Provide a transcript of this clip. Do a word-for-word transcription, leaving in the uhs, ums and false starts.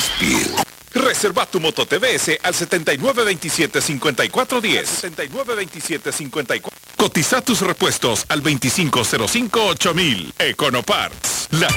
Speed. Reserva tu moto T V S al setenta y nueve veintisiete cincuenta y cuatro diez. setenta y nueve veintisiete cincuenta y cuatro. Cotiza tus repuestos al veinticinco cero cinco ocho mil. Econoparts. La